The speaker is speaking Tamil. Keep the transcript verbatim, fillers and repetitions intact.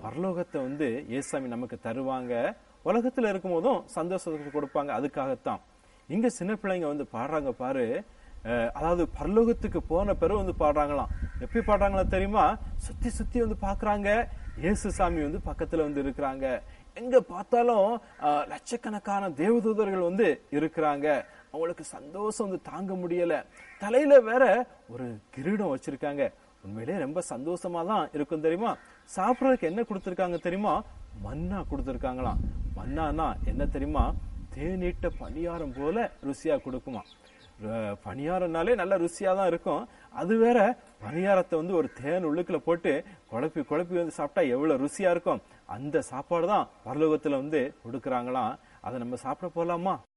பரலோகத்தை வந்து இயேசுசாமி நமக்கு தருவாங்க. உலகத்துல இருக்கும் போதும் சந்தோஷத்தை கொடுப்பாங்க. அதுக்காகத்தான் இங்க சின்ன பிள்ளைங்க வந்து பாடுறாங்க பாரு. அதாவது பரலோகத்துக்கு போன பிறகு வந்து பாடுறாங்களாம். எப்படி பாடுறாங்களா தெரியுமா? சுத்தி சுத்தி வந்து பாக்குறாங்க, இயேசுசாமி வந்து பக்கத்துல வந்து இருக்கிறாங்க. எங்க பார்த்தாலும் லட்சக்கணக்கான தேவதூதர்கள் வந்து இருக்கிறாங்க. அவங்களுக்கு சந்தோஷம் வந்து தாங்க முடியல. தலையில வேற ஒரு கிரீடம் வச்சிருக்காங்க. உண்மையிலேயே ரொம்ப சந்தோஷமா தான் இருக்கும் தெரியுமா? சாப்பிடறதுக்கு என்ன கொடுத்திருக்காங்க தெரியுமா? மன்னா கொடுத்திருக்காங்களாம். மன்னானா என்ன தெரியுமா? தேநீட்ட பணியாரம் போல ருசியா கொடுக்குமா. பணியாரம்னாலே நல்ல ருசியா தான் இருக்கும். அது வேற பணியாரத்தை வந்து ஒரு தேன் உள்ளுக்குள்ள போட்டு குழப்பி குழப்பி வந்து சாப்பிட்டா எவ்வளவு ருசியா இருக்கும். அந்த சாப்பாடு தான் பரலோகத்துல வந்து கொடுக்கறாங்களாம். அதை நம்ம சாப்பிட போலாமா?